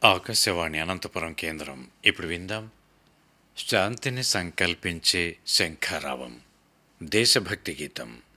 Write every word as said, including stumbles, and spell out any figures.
ఆకాశవాణి అనంతపురం కేంద్రం. ఇప్పుడు విందాం శాంతిని సంకల్పించే శంఖారావం దేశభక్తి గీతం.